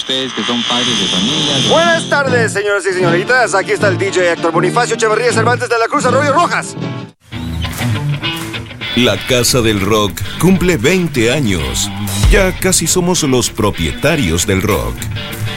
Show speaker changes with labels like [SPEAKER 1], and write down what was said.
[SPEAKER 1] ustedes que son padres de familia.
[SPEAKER 2] Buenas tardes, señoras y señoritas. Aquí está el DJ Héctor Bonifacio Echeverría Cervantes de la Cruz Arroyo Rojas.
[SPEAKER 3] La Casa del Rock cumple 20 años. Ya casi somos los propietarios del rock.